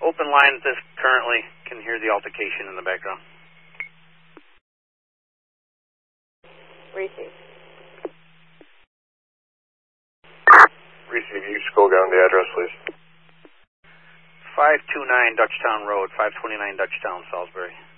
open line at this currently. Can hear the altercation in the background. Receive. Receive. You scroll down the address, please. 529 Dutchtown Road, 529 Dutchtown, Salisbury.